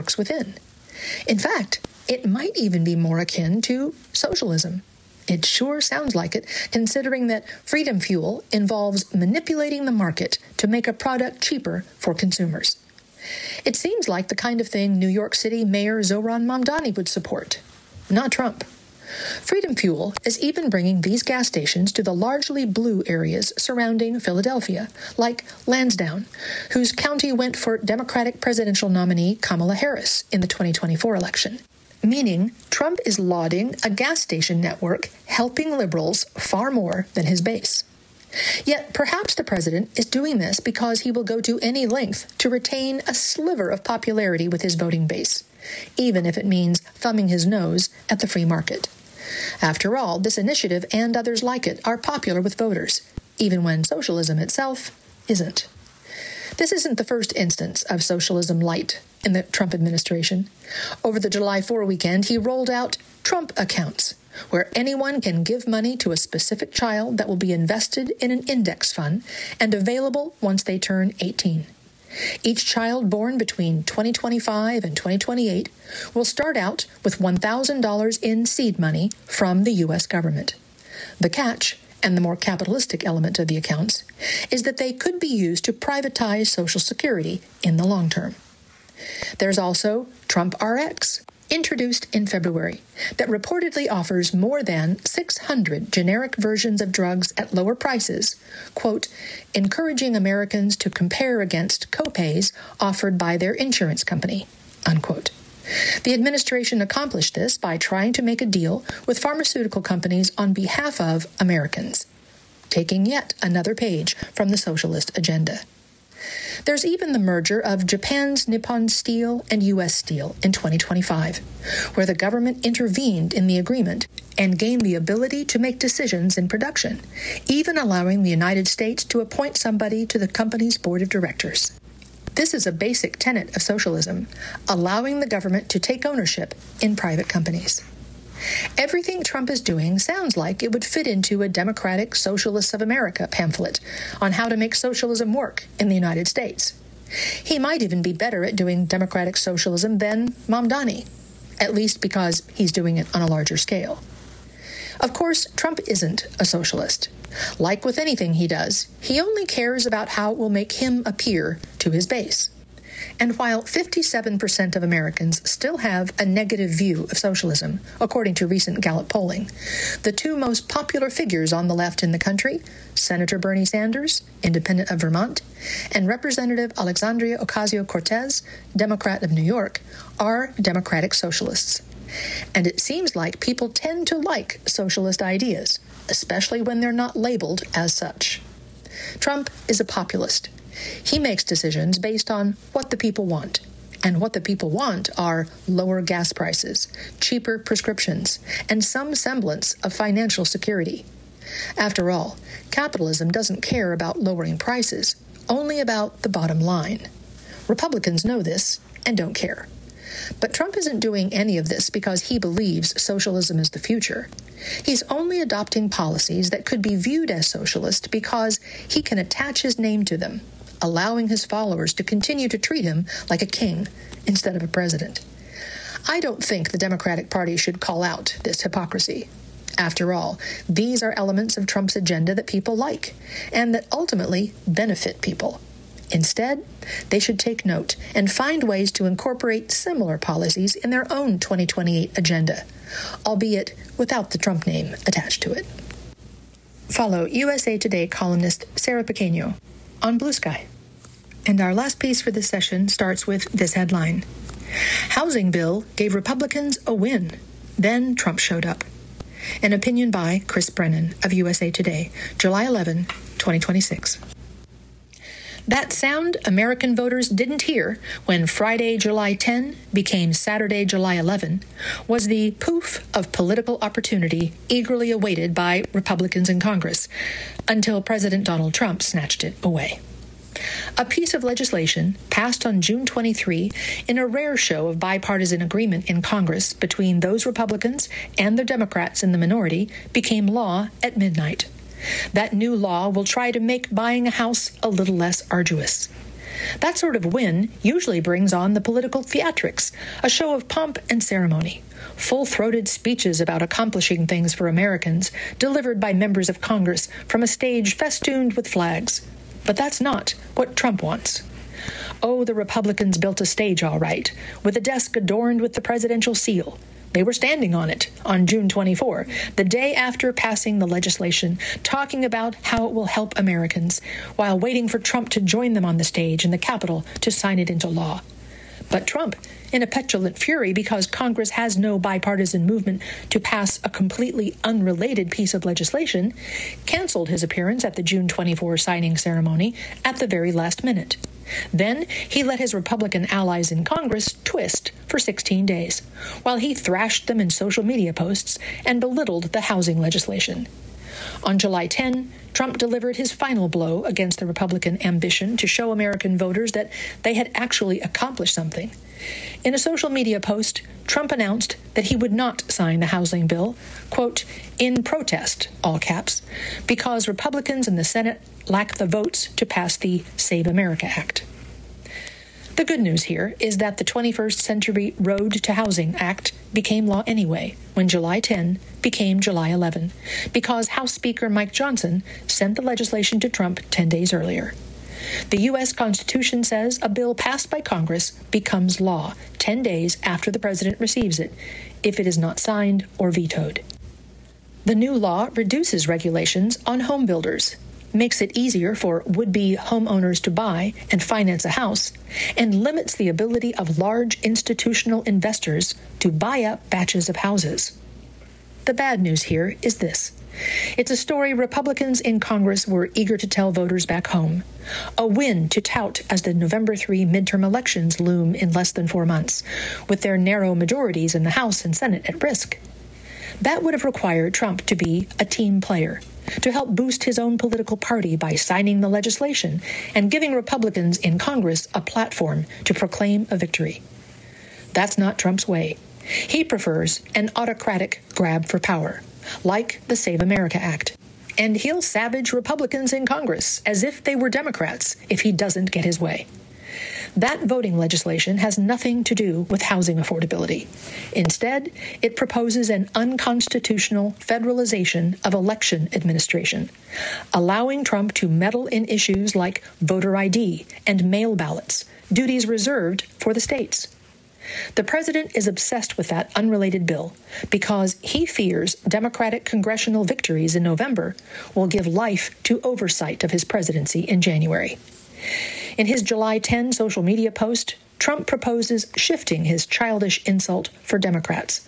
works within. In fact, it might even be more akin to socialism. It sure sounds like it, considering that freedom fuel involves manipulating the market to make a product cheaper for consumers. It seems like the kind of thing New York City Mayor Zohran Mamdani would support, not Trump. Freedom Fuel is even bringing these gas stations to the largely blue areas surrounding Philadelphia, like Lansdowne, whose county went for Democratic presidential nominee Kamala Harris in the 2024 election. Meaning, Trump is lauding a gas station network helping liberals far more than his base. Yet perhaps the president is doing this because he will go to any length to retain a sliver of popularity with his voting base, even if it means thumbing his nose at the free market. After all, this initiative and others like it are popular with voters, even when socialism itself isn't. This isn't the first instance of socialism light in the Trump administration. Over the July 4 weekend, he rolled out Trump accounts, where anyone can give money to a specific child that will be invested in an index fund and available once they turn 18. Each child born between 2025 and 2028 will start out with $1,000 in seed money from the U.S. government. The catch, and the more capitalistic element of the accounts, is that they could be used to privatize Social Security in the long term. There's also Trump RX, introduced in February, that reportedly offers more than 600 generic versions of drugs at lower prices, quote, encouraging Americans to compare against copays offered by their insurance company, unquote. The administration accomplished this by trying to make a deal with pharmaceutical companies on behalf of Americans, taking yet another page from the socialist agenda. There's even the merger of Japan's Nippon Steel and U.S. Steel in 2025, where the government intervened in the agreement and gained the ability to make decisions in production, even allowing the United States to appoint somebody to the company's board of directors. This is a basic tenet of socialism, allowing the government to take ownership in private companies. Everything Trump is doing sounds like it would fit into a Democratic Socialists of America pamphlet on how to make socialism work in the United States. He might even be better at doing democratic socialism than Mamdani, at least because he's doing it on a larger scale. Of course, Trump isn't a socialist. Like with anything he does, he only cares about how it will make him appear to his base. And while 57% of Americans still have a negative view of socialism, according to recent Gallup polling, the two most popular figures on the left in the country, Senator Bernie Sanders, independent of Vermont, and Representative Alexandria Ocasio-Cortez, Democrat of New York, are Democratic socialists. And it seems like people tend to like socialist ideas, especially when they're not labeled as such. Trump is a populist. He makes decisions based on what the people want. And what the people want are lower gas prices, cheaper prescriptions, and some semblance of financial security. After all, capitalism doesn't care about lowering prices, only about the bottom line. Republicans know this and don't care. But Trump isn't doing any of this because he believes socialism is the future. He's only adopting policies that could be viewed as socialist because he can attach his name to them, allowing his followers to continue to treat him like a king instead of a president. I don't think the Democratic Party should call out this hypocrisy. After all, these are elements of Trump's agenda that people like, and that ultimately benefit people. Instead, they should take note and find ways to incorporate similar policies in their own 2028 agenda, albeit without the Trump name attached to it. Follow USA Today columnist Sarah Pequeño on Blue Sky. And our last piece for this session starts with this headline. Housing bill gave Republicans a win. Then Trump showed up. An opinion by Chris Brennan of USA Today, July 11, 2026. That sound American voters didn't hear when Friday, July 10 became Saturday, July 11, was the poof of political opportunity eagerly awaited by Republicans in Congress until President Donald Trump snatched it away. A piece of legislation passed on June 23 in a rare show of bipartisan agreement in Congress between those Republicans and the Democrats in the minority became law at midnight. That new law will try to make buying a house a little less arduous. That sort of win usually brings on the political theatrics, a show of pomp and ceremony, full-throated speeches about accomplishing things for Americans delivered by members of Congress from a stage festooned with flags. But that's not what Trump wants. Oh, the Republicans built a stage all right, with a desk adorned with the presidential seal. They were standing on it on June 24, the day after passing the legislation, talking about how it will help Americans, while waiting for Trump to join them on the stage in the Capitol to sign it into law. But Trump, in a petulant fury because Congress has no bipartisan movement to pass a completely unrelated piece of legislation, canceled his appearance at the June 24 signing ceremony at the very last minute. Then he let his Republican allies in Congress twist for 16 days, while he thrashed them in social media posts and belittled the housing legislation. On July 10, Trump delivered his final blow against the Republican ambition to show American voters that they had actually accomplished something. In a social media post, Trump announced that he would not sign the housing bill, quote, in protest, all caps, because Republicans in the Senate lack the votes to pass the Save America Act. The good news here is that the 21st Century Road to Housing Act became law anyway, when July 10 became July 11, because House Speaker Mike Johnson sent the legislation to Trump 10 days earlier. The U.S. Constitution says a bill passed by Congress becomes law 10 days after the president receives it, if it is not signed or vetoed. The new law reduces regulations on home builders, makes it easier for would-be homeowners to buy and finance a house, and limits the ability of large institutional investors to buy up batches of houses. The bad news here is this. It's a story Republicans in Congress were eager to tell voters back home, a win to tout as the November 3 midterm elections loom in less than 4 months, with their narrow majorities in the House and Senate at risk. That would have required Trump to be a team player, to help boost his own political party by signing the legislation and giving Republicans in Congress a platform to proclaim a victory. That's not Trump's way. He prefers an autocratic grab for power, like the Save America Act. And he'll savage Republicans in Congress as if they were Democrats if he doesn't get his way. That voting legislation has nothing to do with housing affordability. Instead, it proposes an unconstitutional federalization of election administration, allowing Trump to meddle in issues like voter ID and mail ballots, duties reserved for the states. The president is obsessed with that unrelated bill because he fears Democratic congressional victories in November will give life to oversight of his presidency in January. In his July 10 social media post, Trump proposes shifting his childish insult for Democrats,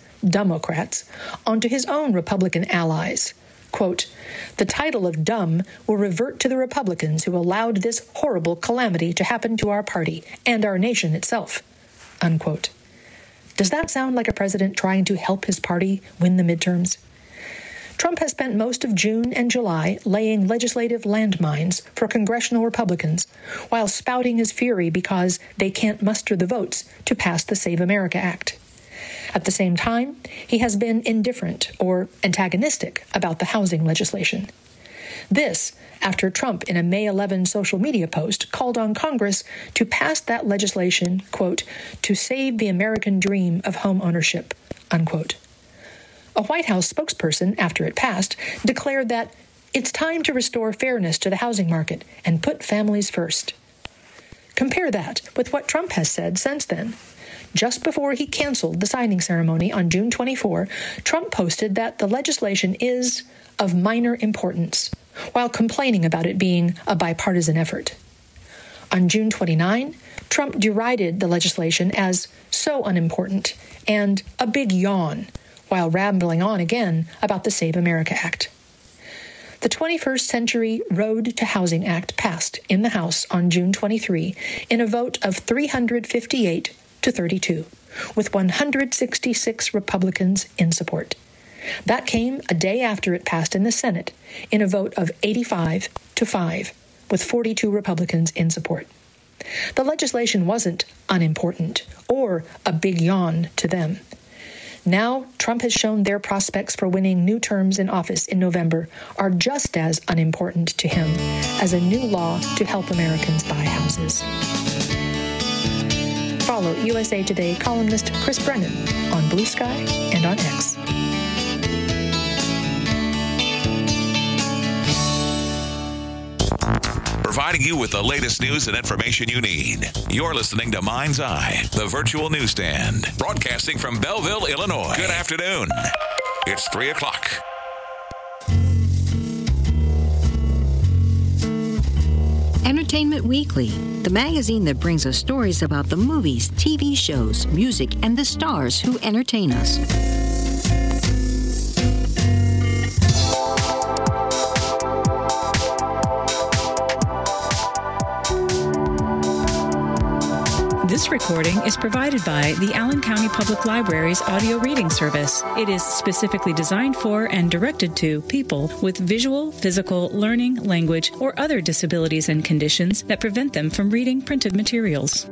onto his own Republican allies. Quote, the title of dumb will revert to the Republicans who allowed this horrible calamity to happen to our party and our nation itself. Unquote. Does that sound like a president trying to help his party win the midterms? Trump has spent most of June and July laying legislative landmines for congressional Republicans while spouting his fury because they can't muster the votes to pass the Save America Act. At the same time, he has been indifferent or antagonistic about the housing legislation. This, after Trump in a May 11 social media post called on Congress to pass that legislation, quote, to save the American dream of home ownership, unquote. A White House spokesperson, after it passed, declared that it's time to restore fairness to the housing market and put families first. Compare that with what Trump has said since then. Just before he canceled the signing ceremony on June 24, Trump posted that the legislation is of minor importance, while complaining about it being a bipartisan effort. On June 29, Trump derided the legislation as so unimportant and a big yawn, while rambling on again about the Save America Act. The 21st Century Road to Housing Act passed in the House on June 23 in a vote of 358 to 32, with 166 Republicans in support. That came a day after it passed in the Senate in a vote of 85 to 5, with 42 Republicans in support. The legislation wasn't unimportant or a big yawn to them. Now, Trump has shown their prospects for winning new terms in office in November are just as unimportant to him as a new law to help Americans buy houses. Follow USA Today columnist Chris Brennan on Blue Sky and on X. Providing you with the latest news and information you need. You're listening to Mind's Eye, the virtual newsstand, broadcasting from Belleville, Illinois. Good afternoon. It's 3 o'clock. Entertainment Weekly, the magazine that brings us stories about the movies, TV shows, music, and the stars who entertain us. This recording is provided by the Allen County Public Library's audio reading service. It is specifically designed for and directed to people with visual, physical, learning, language, or other disabilities and conditions that prevent them from reading printed materials.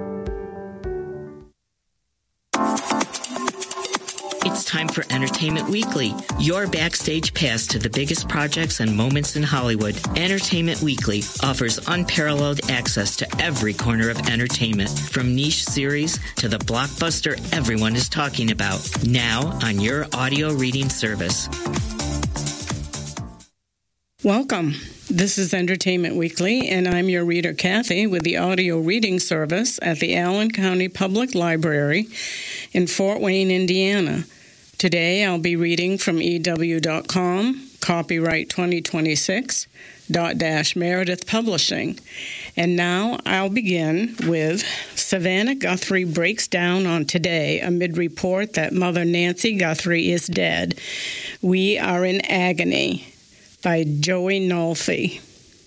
It's time for Entertainment Weekly, your backstage pass to the biggest projects and moments in Hollywood. Entertainment Weekly offers unparalleled access to every corner of entertainment, from niche series to the blockbuster everyone is talking about, now on your audio reading service. Welcome. This is Entertainment Weekly, and I'm your reader, Kathy, with the audio reading service at the Allen County Public Library in Fort Wayne, Indiana. Today, I'll be reading from EW.com, copyright 2026, Meredith Publishing. And now I'll begin with Savannah Guthrie breaks down on Today amid report that Mother Nancy Guthrie is dead. We are in agony, by Joey Nolfi.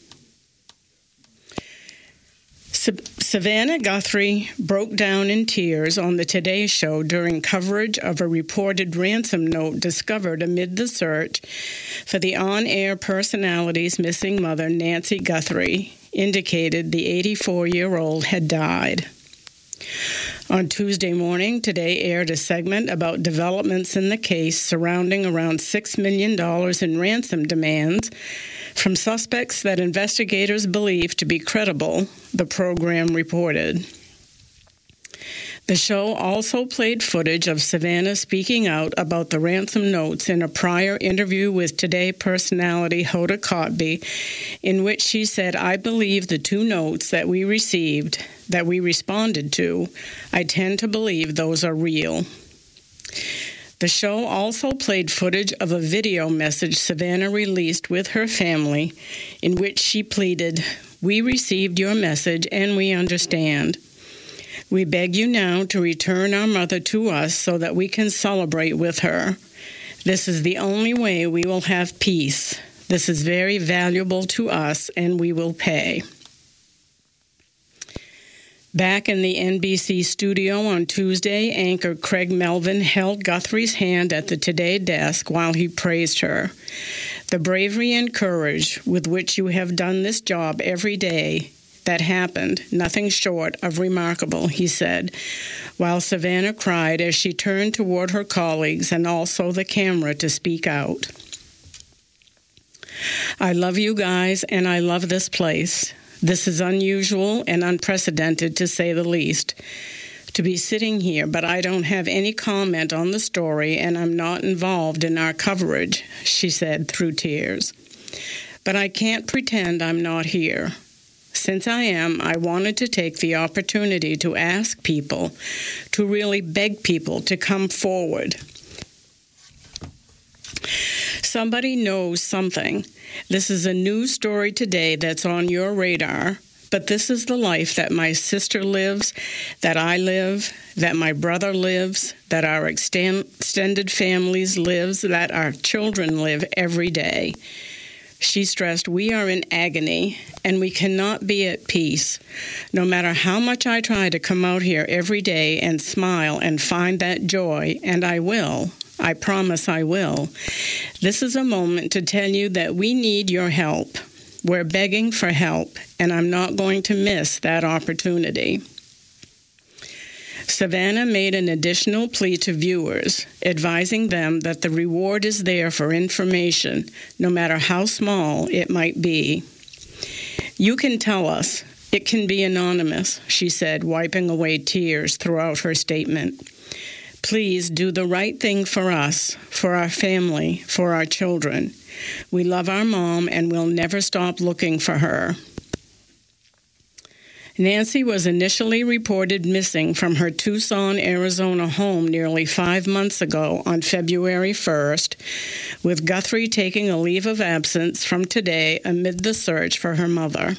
Savannah Guthrie broke down in tears on the Today Show during coverage of a reported ransom note discovered amid the search for the on-air personality's missing mother, Nancy Guthrie, indicated the 84-year-old had died. On Tuesday morning, Today aired a segment about developments in the case surrounding around $6 million in ransom demands from suspects that investigators believe to be credible, the program reported. The show also played footage of Savannah speaking out about the ransom notes in a prior interview with Today personality Hoda Kotb, in which she said, "I believe the two notes that we received, that we responded to, I tend to believe those are real." The show also played footage of a video message Savannah released with her family, in which she pleaded, "We received your message and we understand. We beg you now to return our mother to us so that we can celebrate with her. This is the only way we will have peace. This is very valuable to us and we will pay." Back in the NBC studio on Tuesday, anchor Craig Melvin held Guthrie's hand at the Today desk while he praised her. "The bravery and courage with which you have done this job every day, that happened, nothing short of remarkable," he said, while Savannah cried as she turned toward her colleagues and also the camera to speak out. "I love you guys, and I love this place. This is unusual and unprecedented, to say the least, to be sitting here, but I don't have any comment on the story, and I'm not involved in our coverage," she said through tears. "But I can't pretend I'm not here. Since I am, I wanted to take the opportunity to ask people, to really beg people to come forward. Somebody knows something. This is a news story today that's on your radar, but this is the life that my sister lives, that I live, that my brother lives, that our extended families lives, that our children live every day." She stressed, "We are in agony, and we cannot be at peace. No matter how much I try to come out here every day and smile and find that joy, and I will, I promise I will. This is a moment to tell you that we need your help. We're begging for help, and I'm not going to miss that opportunity." Savannah made an additional plea to viewers, advising them that the reward is there for information, no matter how small it might be. "You can tell us. It can be anonymous," she said, wiping away tears throughout her statement. "Please do the right thing for us, for our family, for our children. We love our mom and we'll never stop looking for her." Nancy was initially reported missing from her Tucson, Arizona home nearly 5 months ago on February 1st, with Guthrie taking a leave of absence from today amid the search for her mother.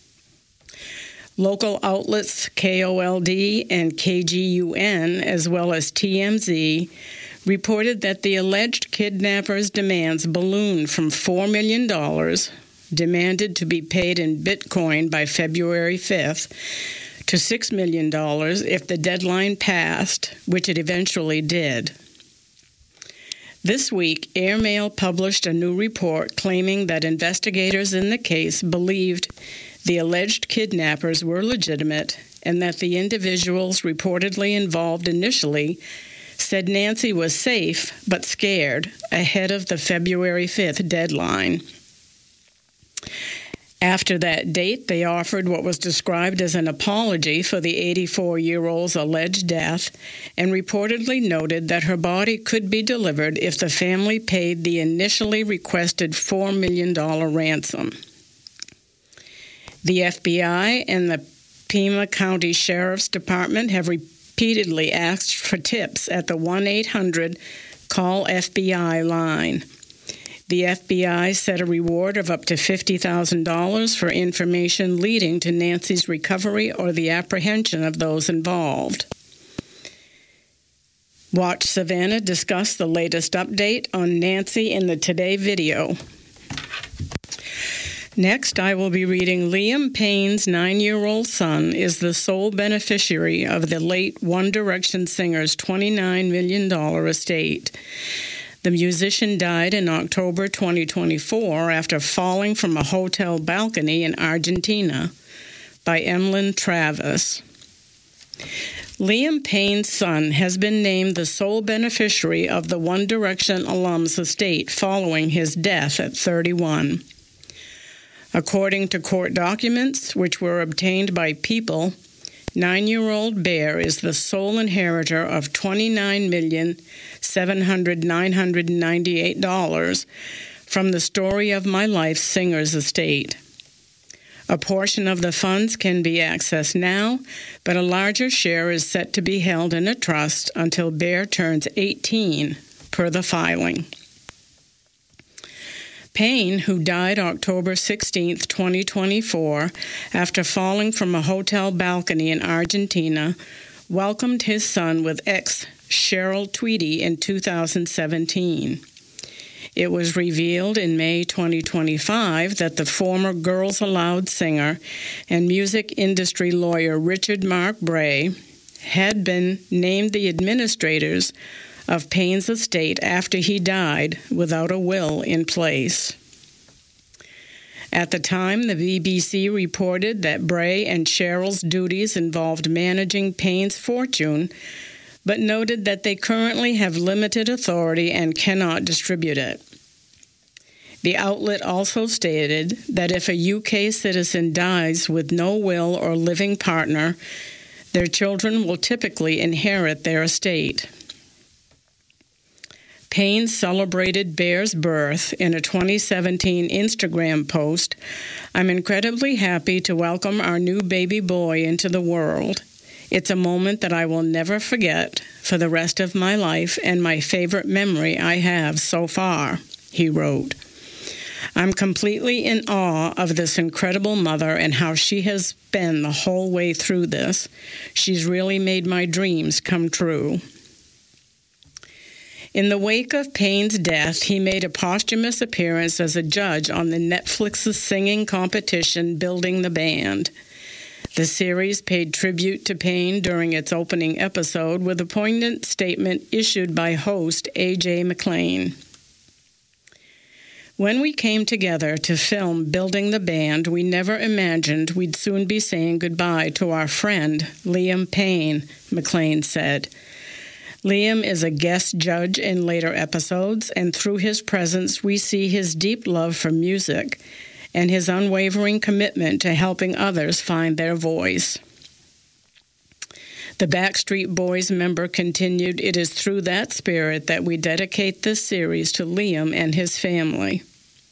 Local outlets KOLD and KGUN, as well as TMZ, reported that the alleged kidnappers' demands ballooned from $4 million, demanded to be paid in Bitcoin by February 5th, to $6 million if the deadline passed, which it eventually did. This week, Airmail published a new report claiming that investigators in the case believed the alleged kidnappers were legitimate and that the individuals reportedly involved initially said Nancy was safe but scared ahead of the February 5th deadline. After that date, they offered what was described as an apology for the 84-year-old's alleged death and reportedly noted that her body could be delivered if the family paid the initially requested $4 million ransom. The FBI and the Pima County Sheriff's Department have repeatedly asked for tips at the 1-800-CALL-FBI line. The FBI set a reward of up to $50,000 for information leading to Nancy's recovery or the apprehension of those involved. Watch Savannah discuss the latest update on Nancy in the Today video. Next, I will be reading Liam Payne's 9-year-old son is the sole beneficiary of the late One Direction singer's $29 million estate. The musician died in October 2024 after falling from a hotel balcony in Argentina. By Emlyn Travis. Liam Payne's son has been named the sole beneficiary of the One Direction alum's estate following his death at 31. According to court documents, which were obtained by People, 9-year-old Bear is the sole inheritor of $29,798,998 from the Story of My Life singer's estate. A portion of the funds can be accessed now, but a larger share is set to be held in a trust until Bear turns 18, per the filing. Payne, who died October 16, 2024, after falling from a hotel balcony in Argentina, welcomed his son with ex Cheryl Tweedy in 2017. It was revealed in May 2025 that the former Girls Aloud singer and music industry lawyer Richard Mark Bray had been named the administrators of Payne's estate after he died without a will in place. At the time, the BBC reported that Bray and Cheryl's duties involved managing Payne's fortune, but noted that they currently have limited authority and cannot distribute it. The outlet also stated that if a UK citizen dies with no will or living partner, their children will typically inherit their estate. Payne celebrated Bear's birth in a 2017 Instagram post. "I'm incredibly happy to welcome our new baby boy into the world. It's a moment that I will never forget for the rest of my life and my favorite memory I have so far," he wrote. "I'm completely in awe of this incredible mother and how she has been the whole way through this. She's really made my dreams come true." In the wake of Payne's death, he made a posthumous appearance as a judge on the Netflix's singing competition Building the Band. The series paid tribute to Payne during its opening episode with a poignant statement issued by host A.J. McLean. When we came together to film Building the Band, we never imagined we'd soon be saying goodbye to our friend, Liam Payne, McLean said. Liam is a guest judge in later episodes, and through his presence we see his deep love for music and his unwavering commitment to helping others find their voice. The Backstreet Boys member continued, "It is through that spirit that we dedicate this series to Liam and his family."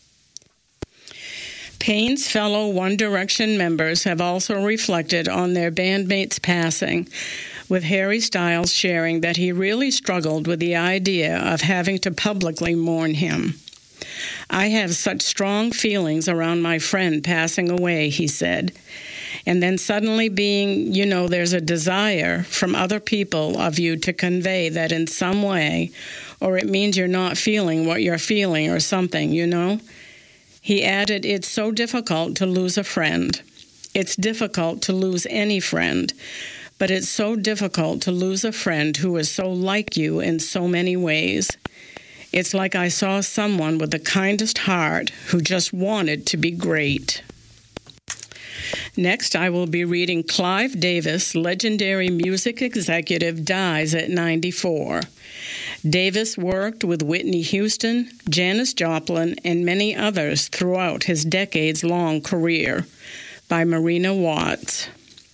Payne's fellow One Direction members have also reflected on their bandmate's passing, with Harry Styles sharing that he really struggled with the idea of having to publicly mourn him. "I have such strong feelings around my friend passing away," he said. And then suddenly being, there's a desire from other people of you to convey that in some way, or it means you're not feeling what you're feeling or something, He added, "It's so difficult to lose a friend. It's difficult to lose any friend, but it's so difficult to lose a friend who is so like you in so many ways. It's like I saw someone with the kindest heart who just wanted to be great." Next, I will be reading Clive Davis, legendary music executive, dies at 94. Davis worked with Whitney Houston, Janis Joplin, and many others throughout his decades-long career. By Marina Watts.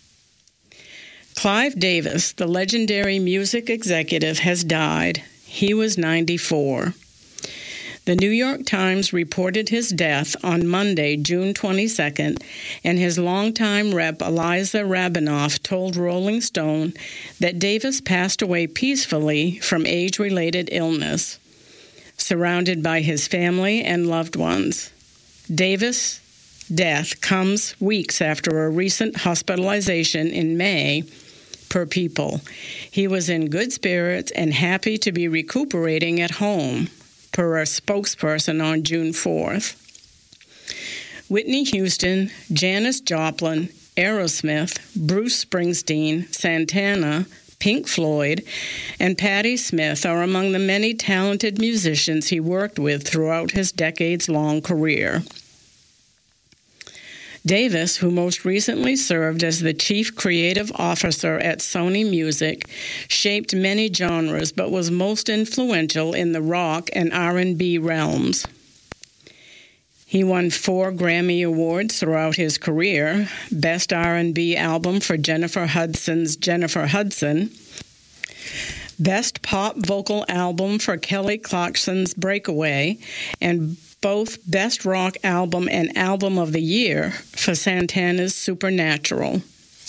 Clive Davis, the legendary music executive, has died. He was 94. The New York Times reported his death on Monday, June 22nd, and his longtime rep Eliza Rabinoff told Rolling Stone that Davis passed away peacefully from age-related illness, surrounded by his family and loved ones. Davis' death comes weeks after a recent hospitalization in May per People. He was in good spirits and happy to be recuperating at home, per a spokesperson on June 4th. Whitney Houston, Janis Joplin, Aerosmith, Bruce Springsteen, Santana, Pink Floyd, and Patti Smith are among the many talented musicians he worked with throughout his decades-long career. Davis, who most recently served as the chief creative officer at Sony Music, shaped many genres but was most influential in the rock and R&B realms. He won 4 Grammy Awards throughout his career: Best R&B Album for Jennifer Hudson's Jennifer Hudson, Best Pop Vocal Album for Kelly Clarkson's Breakaway, and both Best Rock Album and Album of the Year for Santana's Supernatural.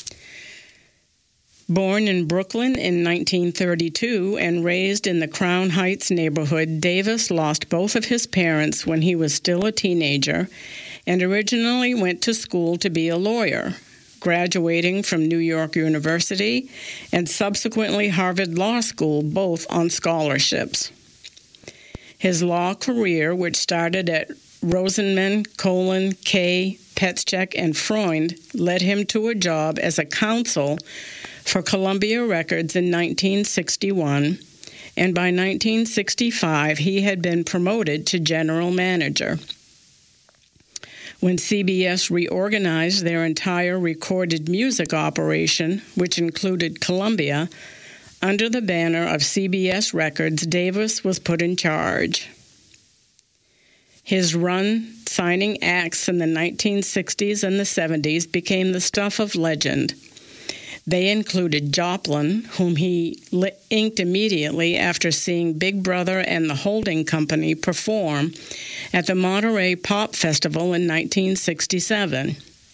Born in Brooklyn in 1932 and raised in the Crown Heights neighborhood, Davis lost both of his parents when he was still a teenager and originally went to school to be a lawyer, graduating from New York University and subsequently Harvard Law School, both on scholarships. His law career, which started at Rosenman, Colin, Kay, Petschek, and Freund, led him to a job as a counsel for Columbia Records in 1961, and by 1965 he had been promoted to general manager. When CBS reorganized their entire recorded music operation, which included Columbia, under the banner of CBS Records, Davis was put in charge. His run signing acts in the 1960s and the 70s became the stuff of legend. They included Joplin, whom he inked immediately after seeing Big Brother and the Holding Company perform at the Monterey Pop Festival in 1967.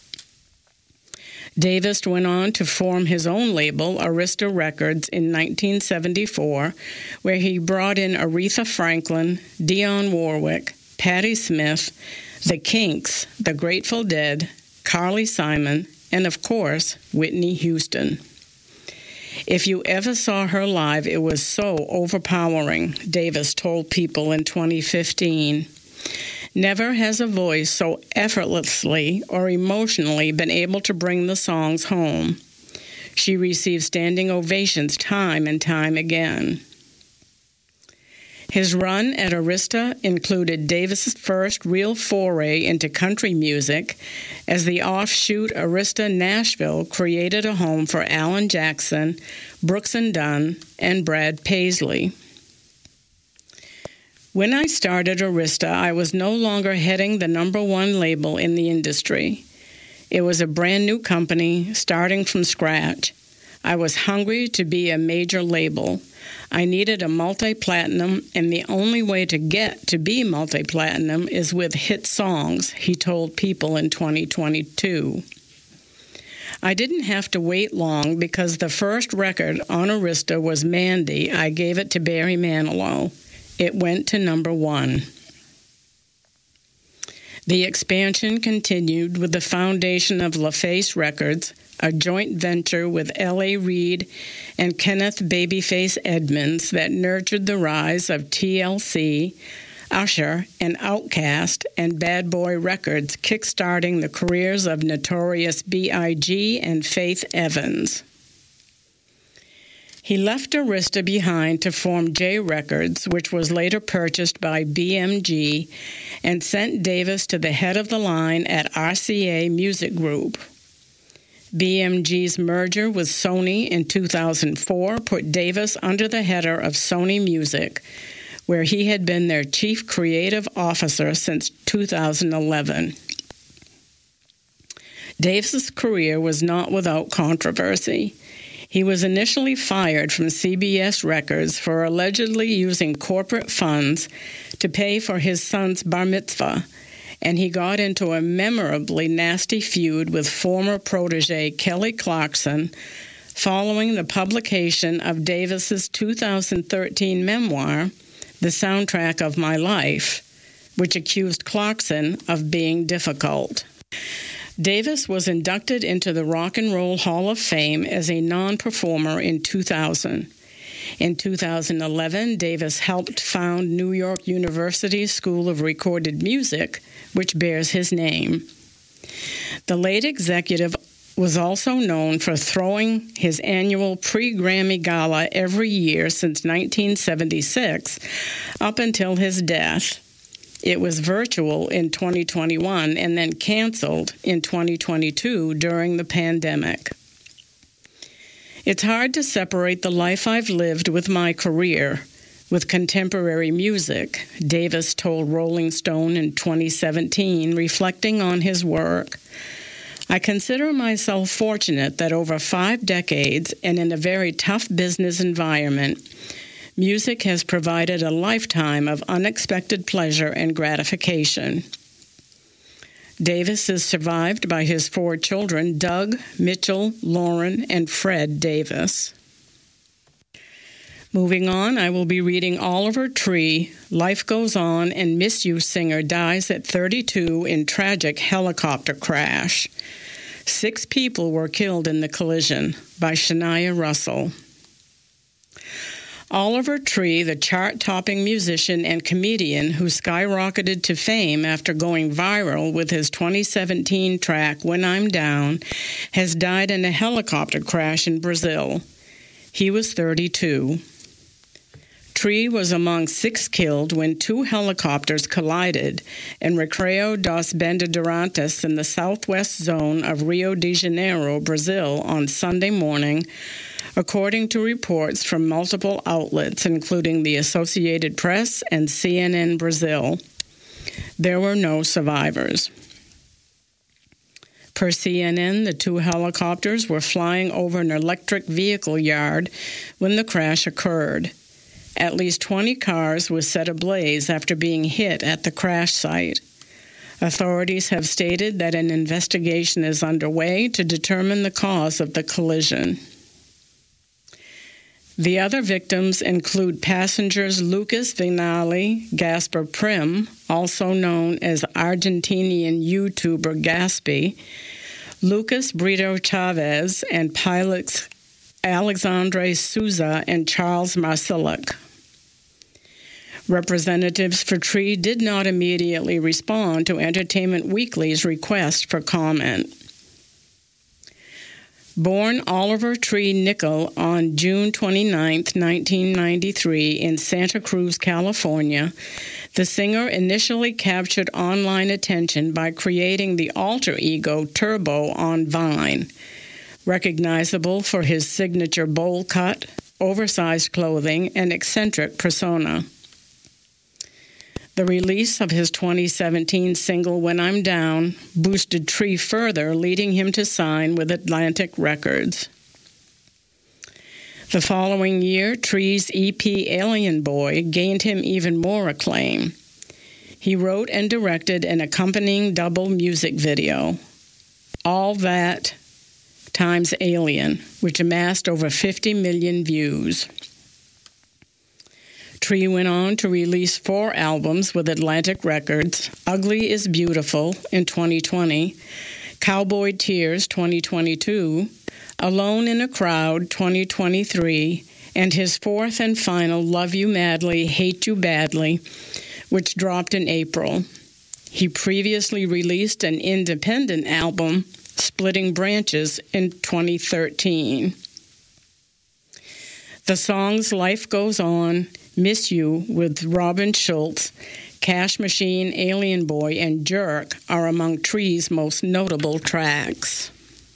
Davis went on to form his own label, Arista Records, in 1974, where he brought in Aretha Franklin, Dionne Warwick, Patti Smith, The Kinks, The Grateful Dead, Carly Simon, and, of course, Whitney Houston. If you ever saw her live, it was so overpowering, Davis told People in 2015. Never has a voice so effortlessly or emotionally been able to bring the songs home. She received standing ovations time and time again. His run at Arista included Davis's first real foray into country music, as the offshoot Arista Nashville created a home for Alan Jackson, Brooks and Dunn, and Brad Paisley. When I started Arista, I was no longer heading the #1 label in the industry. It was a brand new company, starting from scratch. I was hungry to be a major label. I needed a multi-platinum, and the only way to get to be multi-platinum is with hit songs, he told People in 2022. I didn't have to wait long because the first record on Arista was Mandy. I gave it to Barry Manilow. It went to #1. The expansion continued with the foundation of LaFace Records, a joint venture with L.A. Reid and Kenneth Babyface Edmonds that nurtured the rise of TLC, Usher, and Outkast, and Bad Boy Records, kickstarting the careers of Notorious B.I.G. and Faith Evans. He left Arista behind to form J Records, which was later purchased by BMG, and sent Davis to the head of the line at RCA Music Group. BMG's merger with Sony in 2004 put Davis under the header of Sony Music, where he had been their chief creative officer since 2011. Davis's career was not without controversy. He was initially fired from CBS Records for allegedly using corporate funds to pay for his son's bar mitzvah, and he got into a memorably nasty feud with former protege Kelly Clarkson following the publication of Davis's 2013 memoir, The Soundtrack of My Life, which accused Clarkson of being difficult. Davis was inducted into the Rock and Roll Hall of Fame as a non-performer in 2000. In 2011, Davis helped found New York University's School of Recorded Music, which bears his name. The late executive was also known for throwing his annual pre-Grammy Gala every year since 1976, up until his death. It was virtual in 2021 and then canceled in 2022 during the pandemic. It's hard to separate the life I've lived with my career with contemporary music, Davis told Rolling Stone in 2017, reflecting on his work. I consider myself fortunate that over 5 decades and in a very tough business environment, music has provided a lifetime of unexpected pleasure and gratification. Davis is survived by his 4 children, Doug, Mitchell, Lauren, and Fred Davis. Moving on, I will be reading Oliver Tree, Life Goes On, and Miss You singer dies at 32 in tragic helicopter crash. 6 people were killed in the collision, by Shania Russell. Oliver Tree, the chart-topping musician and comedian who skyrocketed to fame after going viral with his 2017 track When I'm Down, has died in a helicopter crash in Brazil. He was 32. Tree was among 6 killed when 2 helicopters collided in Recreio dos Bandeirantes in the southwest zone of Rio de Janeiro, Brazil, on Sunday morning, according to reports from multiple outlets, including the Associated Press and CNN Brazil. There were no survivors. Per CNN, the 2 helicopters were flying over an electric vehicle yard when the crash occurred. At least 20 cars were set ablaze after being hit at the crash site. Authorities have stated that an investigation is underway to determine the cause of the collision. The other victims include passengers Lucas Vignali, Gasper Prim, also known as Argentinian YouTuber Gaspy, Lucas Brito Chavez, and pilots Alexandre Souza and Charles Marcillic. Representatives for Tree did not immediately respond to Entertainment Weekly's request for comment. Born Oliver Tree Nickel on June 29, 1993 in Santa Cruz, California, the singer initially captured online attention by creating the alter ego Turbo on Vine, recognizable for his signature bowl cut, oversized clothing, and eccentric persona. The release of his 2017 single, When I'm Down, boosted Tree further, leading him to sign with Atlantic Records. The following year, Tree's EP, Alien Boy, gained him even more acclaim. He wrote and directed an accompanying double music video, All That times Alien, which amassed over 50 million views. Tree went on to release 4 albums with Atlantic Records, Ugly is Beautiful in 2020, Cowboy Tears 2022, Alone in a Crowd 2023, and his 4th and final Love You Madly, Hate You Badly, which dropped in April. He previously released an independent album, Splitting Branches, in 2013. The songs Life Goes On, Miss You with Robin Schultz, Cash Machine, Alien Boy, and Jerk are among Tree's most notable tracks.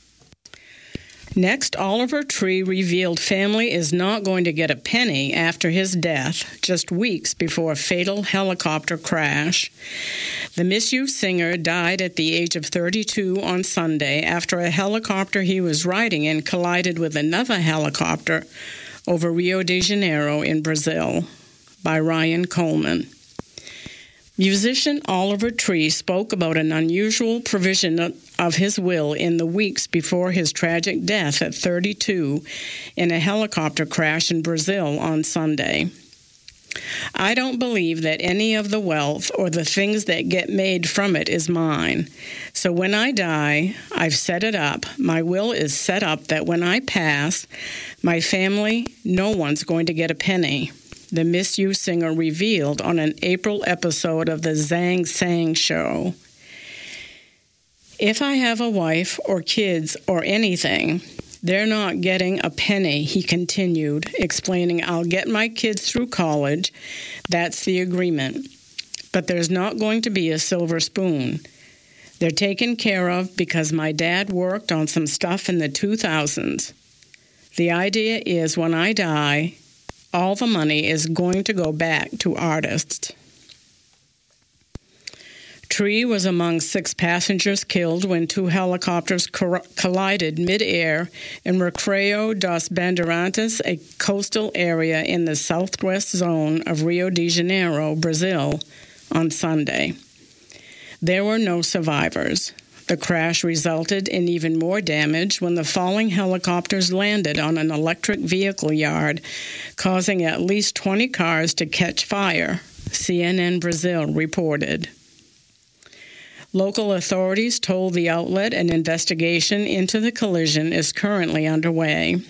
Next, Oliver Tree revealed family is not going to get a penny after his death, just weeks before a fatal helicopter crash. The Miss You singer died at the age of 32 on Sunday after a helicopter he was riding in collided with another helicopter over Rio de Janeiro in Brazil, by Ryan Coleman. Musician Oliver Tree spoke about an unusual provision of his will in the weeks before his tragic death at 32 in a helicopter crash in Brazil on Sunday. I don't believe that any of the wealth or the things that get made from it is mine. So when I die, I've set it up. My will is set up that when I pass, my family, no one's going to get a penny, the Miss You singer revealed on an April episode of the Zhang Sang Show. If I have a wife or kids or anything, they're not getting a penny, he continued, explaining, I'll get my kids through college. That's the agreement. But there's not going to be a silver spoon. They're taken care of because my dad worked on some stuff in the 2000s. The idea is when I die, all the money is going to go back to artists. Tree was among 6 passengers killed when 2 helicopters collided mid-air in Recreio dos Bandeirantes, a coastal area in the southwest zone of Rio de Janeiro, Brazil, on Sunday. There were no survivors. The crash resulted in even more damage when the falling helicopters landed on an electric vehicle yard, causing at least 20 cars to catch fire, CNN Brazil reported. Local authorities told the outlet an investigation into the collision is currently underway.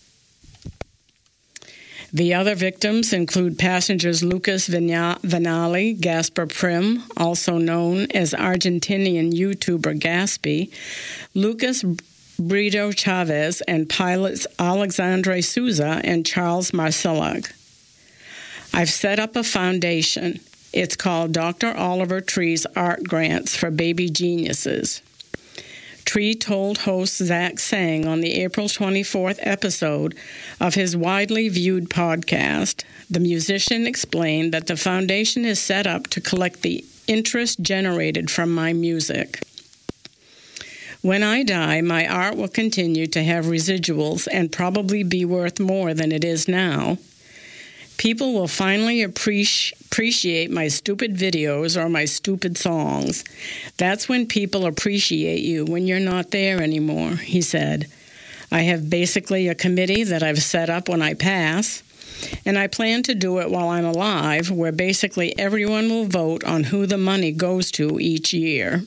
The other victims include passengers Lucas Vinali, Gasper Prim, also known as Argentinian YouTuber Gaspy, Lucas Brito Chavez, and pilots Alexandre Souza and Charles Marcellach. I've set up a foundation. It's called Dr. Oliver Tree's Art Grants for Baby Geniuses. Tree told host Zach Sang on the April 24th episode of his widely viewed podcast. The musician explained that the foundation is set up to collect the interest generated from my music. When I die, my art will continue to have residuals and probably be worth more than it is now. People will finally appreciate my stupid videos or my stupid songs. That's when people appreciate you, when you're not there anymore, he said. I have basically a committee that I've set up when I pass, and I plan to do it while I'm alive, where basically everyone will vote on who the money goes to each year.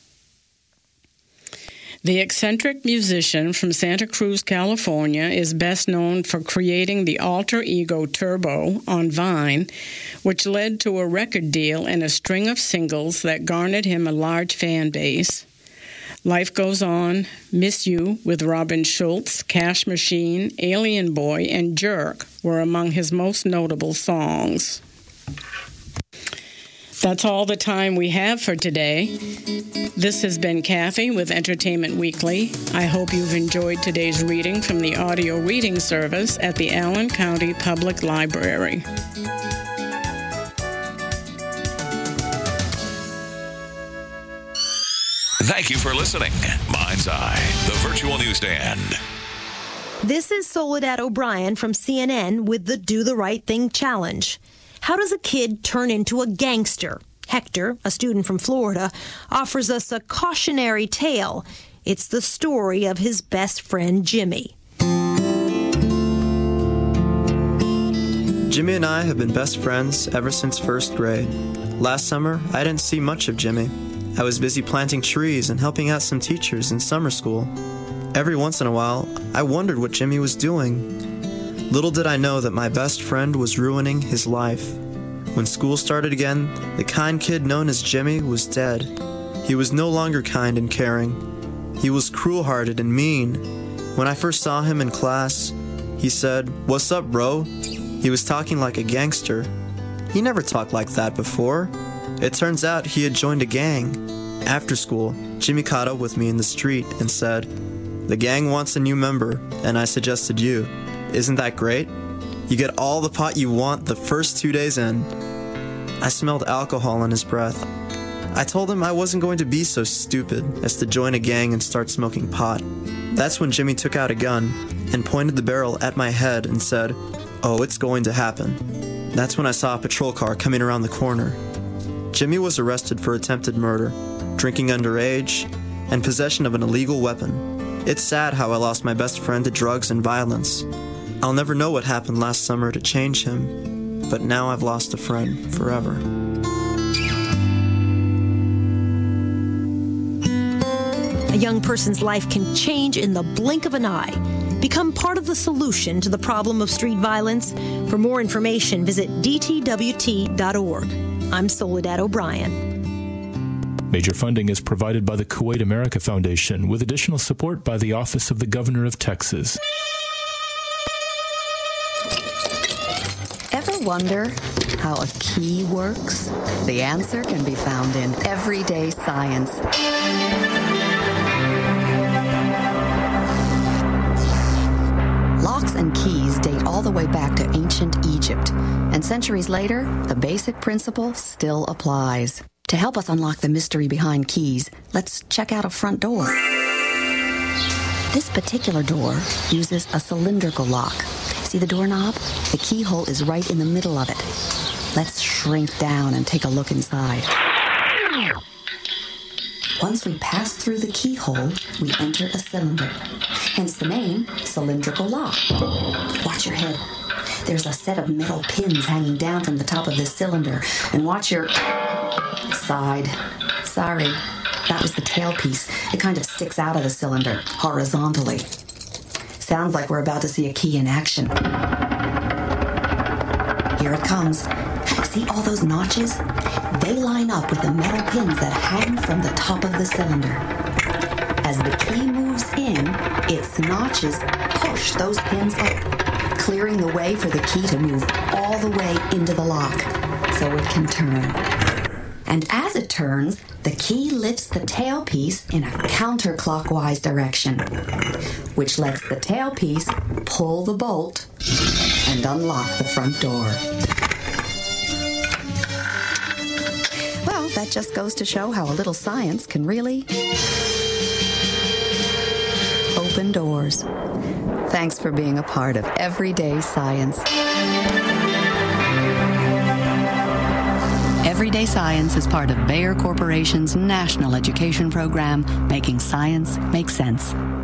The eccentric musician from Santa Cruz, California, is best known for creating the alter ego Turbo on Vine, which led to a record deal and a string of singles that garnered him a large fan base. Life Goes On, Miss You with Robin Schultz, Cash Machine, Alien Boy, and Jerk were among his most notable songs. That's all the time we have for today. This has been Kathy with Entertainment Weekly. I hope you've enjoyed today's reading from the audio reading service at the Allen County Public Library. Thank you for listening. Mind's Eye, the virtual newsstand. This is Soledad O'Brien from CNN with the Do the Right Thing Challenge. How does a kid turn into a gangster? Hector, a student from Florida, offers us a cautionary tale. It's the story of his best friend, Jimmy. Jimmy and I have been best friends ever since first grade. Last summer, I didn't see much of Jimmy. I was busy planting trees and helping out some teachers in summer school. Every once in a while, I wondered what Jimmy was doing. Little did I know that my best friend was ruining his life. When school started again, the kind kid known as Jimmy was dead. He was no longer kind and caring. He was cruel-hearted and mean. When I first saw him in class, he said, "What's up, bro?" He was talking like a gangster. He never talked like that before. It turns out he had joined a gang. After school, Jimmy caught up with me in the street and said, "The gang wants a new member, and I suggested you. Isn't that great? You get all the pot you want the first 2 days in." I smelled alcohol in his breath. I told him I wasn't going to be so stupid as to join a gang and start smoking pot. That's when Jimmy took out a gun and pointed the barrel at my head and said, "Oh, it's going to happen." That's when I saw a patrol car coming around the corner. Jimmy was arrested for attempted murder, drinking underage, and possession of an illegal weapon. It's sad how I lost my best friend to drugs and violence. I'll never know what happened last summer to change him, but now I've lost a friend forever. A young person's life can change in the blink of an eye. Become part of the solution to the problem of street violence. For more information, visit dtwt.org. I'm Soledad O'Brien. Major funding is provided by the Kuwait America Foundation with additional support by the Office of the Governor of Texas. Ever wonder how a key works? The answer can be found in Everyday Science. Locks and keys date all the way back to ancient Egypt, and centuries later, the basic principle still applies. To help us unlock the mystery behind keys, let's check out a front door. This particular door uses a cylindrical lock. See the doorknob? The keyhole is right in the middle of it. Let's shrink down and take a look inside. Once we pass through the keyhole, we enter a cylinder. Hence the name, cylindrical lock. Watch your head. There's a set of metal pins hanging down from the top of this cylinder. And watch your side. Sorry, that was the tailpiece. It kind of sticks out of the cylinder, horizontally. Sounds like we're about to see a key in action. Here it comes. See all those notches? They line up with the metal pins that hang from the top of the cylinder. As the key moves in, its notches push those pins up, clearing the way for the key to move all the way into the lock so it can turn. And as it turns, the key lifts the tailpiece in a counterclockwise direction, which lets the tailpiece pull the bolt and unlock the front door. Well, that just goes to show how a little science can really open doors. Thanks for being a part of Everyday Science. Everyday Science is part of Bayer Corporation's National Education Program, making science make sense.